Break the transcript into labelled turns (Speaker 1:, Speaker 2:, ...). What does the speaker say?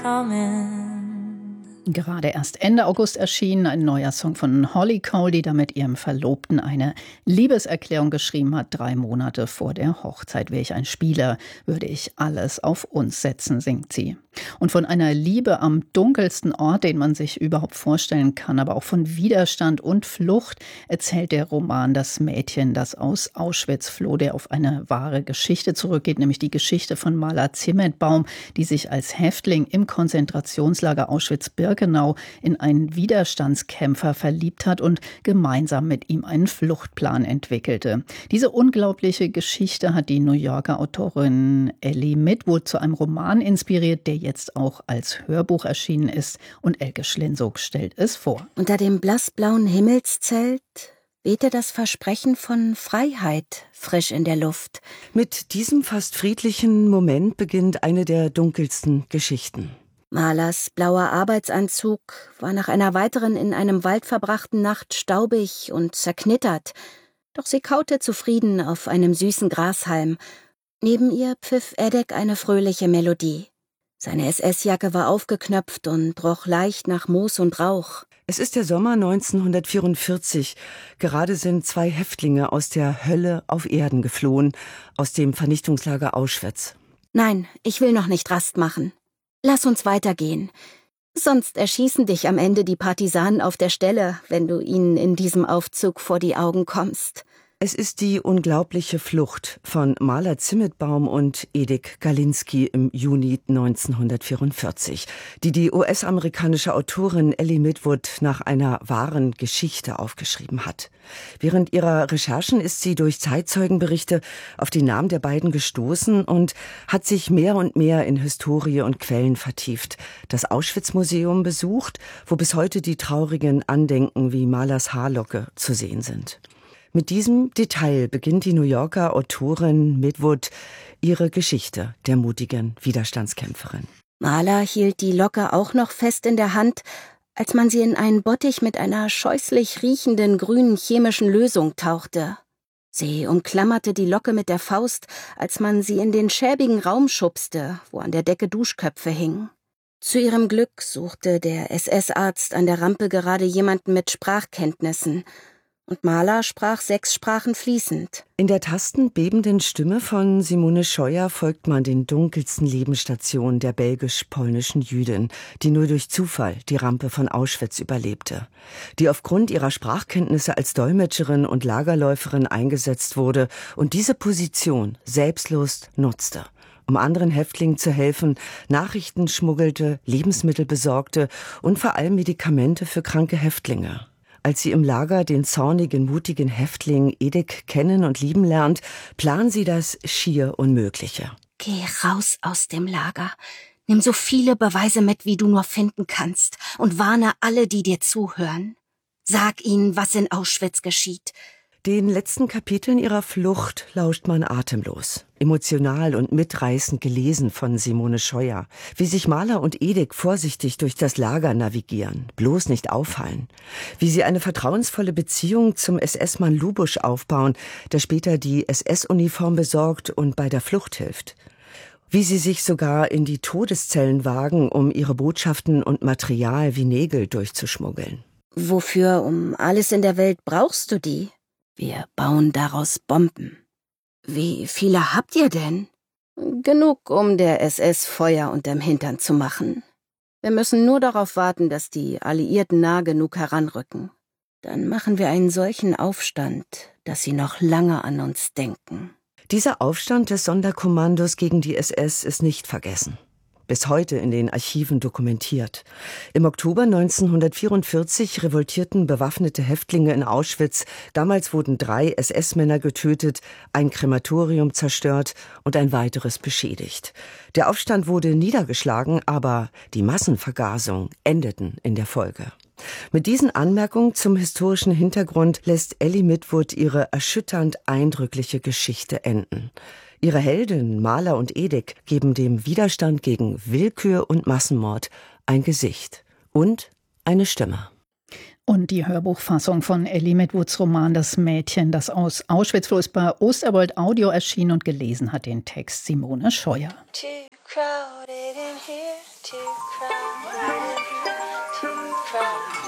Speaker 1: Gerade erst Ende August erschien ein neuer Song von Holly Cole, die da mit ihrem Verlobten eine Liebeserklärung geschrieben hat. 3 Monate vor der Hochzeit. Wäre ich ein Spieler, würde ich alles auf uns setzen, singt sie. Und von einer Liebe am dunkelsten Ort, den man sich überhaupt vorstellen kann, aber auch von Widerstand und Flucht, erzählt der Roman Das Mädchen, das aus Auschwitz floh, der auf eine wahre Geschichte zurückgeht, nämlich die Geschichte von Mala Zimmetbaum, die sich als Häftling im Konzentrationslager Auschwitz-Birkenau in einen Widerstandskämpfer verliebt hat und gemeinsam mit ihm einen Fluchtplan entwickelte. Diese unglaubliche Geschichte hat die New Yorker Autorin Ellie Midwood zu einem Roman inspiriert, der jetzt auch als Hörbuch erschienen ist, und Elke Schlinzog stellt es vor.
Speaker 2: Unter dem blassblauen Himmelszelt wehte das Versprechen von Freiheit frisch in der Luft.
Speaker 3: Mit diesem fast friedlichen Moment beginnt eine der dunkelsten Geschichten.
Speaker 2: Malas blauer Arbeitsanzug war nach einer weiteren in einem Wald verbrachten Nacht staubig und zerknittert, doch sie kaute zufrieden auf einem süßen Grashalm. Neben ihr pfiff Edek eine fröhliche Melodie. Seine SS-Jacke war aufgeknöpft und roch leicht nach Moos und Rauch.
Speaker 3: Es ist der Sommer 1944. Gerade sind 2 Häftlinge aus der Hölle auf Erden geflohen, aus dem Vernichtungslager Auschwitz.
Speaker 2: Nein, ich will noch nicht Rast machen. Lass uns weitergehen. Sonst erschießen dich am Ende die Partisanen auf der Stelle, wenn du ihnen in diesem Aufzug vor die Augen kommst.
Speaker 3: Es ist die unglaubliche Flucht von Mala Zimmetbaum und Edek Galinski im Juni 1944, die die US-amerikanische Autorin Ellie Midwood nach einer wahren Geschichte aufgeschrieben hat. Während ihrer Recherchen ist sie durch Zeitzeugenberichte auf die Namen der beiden gestoßen und hat sich mehr und mehr in Historie und Quellen vertieft, das Auschwitz-Museum besucht, wo bis heute die traurigen Andenken wie Malas Haarlocke zu sehen sind. Mit diesem Detail beginnt die New Yorker Autorin Midwood ihre Geschichte der mutigen Widerstandskämpferin.
Speaker 2: Mala hielt die Locke auch noch fest in der Hand, als man sie in einen Bottich mit einer scheußlich riechenden grünen chemischen Lösung tauchte. Sie umklammerte die Locke mit der Faust, als man sie in den schäbigen Raum schubste, wo an der Decke Duschköpfe hingen. Zu ihrem Glück suchte der SS-Arzt an der Rampe gerade jemanden mit Sprachkenntnissen, und Mala sprach 6 Sprachen fließend.
Speaker 3: In der tastenbebenden Stimme von Simone Scheuer folgt man den dunkelsten Lebensstationen der belgisch-polnischen Jüdin, die nur durch Zufall die Rampe von Auschwitz überlebte, die aufgrund ihrer Sprachkenntnisse als Dolmetscherin und Lagerläuferin eingesetzt wurde und diese Position selbstlos nutzte, um anderen Häftlingen zu helfen, Nachrichten schmuggelte, Lebensmittel besorgte und vor allem Medikamente für kranke Häftlinge. Als sie im Lager den zornigen, mutigen Häftling Edek kennen und lieben lernt, planen sie das schier Unmögliche.
Speaker 2: Geh raus aus dem Lager. Nimm so viele Beweise mit, wie du nur finden kannst, und warne alle, die dir zuhören. Sag ihnen, was in Auschwitz geschieht.
Speaker 3: Den letzten Kapiteln ihrer Flucht lauscht man atemlos, emotional und mitreißend gelesen von Simone Scheuer, wie sich Mala und Edek vorsichtig durch das Lager navigieren, bloß nicht auffallen, wie sie eine vertrauensvolle Beziehung zum SS-Mann Lubusch aufbauen, der später die SS-Uniform besorgt und bei der Flucht hilft, wie sie sich sogar in die Todeszellen wagen, um ihre Botschaften und Material wie Nägel durchzuschmuggeln.
Speaker 2: Wofür um alles in der Welt brauchst du die? Wir bauen daraus Bomben. Wie viele habt ihr denn? Genug, um der SS Feuer unterm Hintern zu machen. Wir müssen nur darauf warten, dass die Alliierten nah genug heranrücken. Dann machen wir einen solchen Aufstand, dass sie noch lange an uns denken.
Speaker 3: Dieser Aufstand des Sonderkommandos gegen die SS ist nicht vergessen. Bis heute in den Archiven dokumentiert. Im Oktober 1944 revoltierten bewaffnete Häftlinge in Auschwitz. Damals wurden 3 SS-Männer getötet, ein Krematorium zerstört und ein weiteres beschädigt. Der Aufstand wurde niedergeschlagen, aber die Massenvergasung endeten in der Folge. Mit diesen Anmerkungen zum historischen Hintergrund lässt Ellie Midwood ihre erschütternd eindrückliche Geschichte enden. Ihre Helden, Mala und Edek, geben dem Widerstand gegen Willkür und Massenmord ein Gesicht und eine Stimme.
Speaker 1: Und die Hörbuchfassung von Ellie Midwoods Roman Das Mädchen, das aus Auschwitz floh, ist bei Osterwold Audio erschienen, und gelesen hat den Text Simone Scheuer.
Speaker 4: crowded in here, too crowded in here, too crowded.